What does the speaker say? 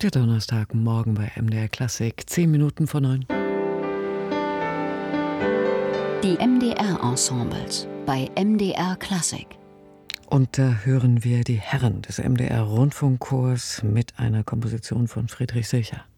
Der Donnerstagmorgen bei MDR Klassik, 10 Minuten vor 9. Die MDR-Ensembles bei MDR Klassik. Und da hören wir die Herren des MDR Rundfunkchors mit einer Komposition von Friedrich Silcher.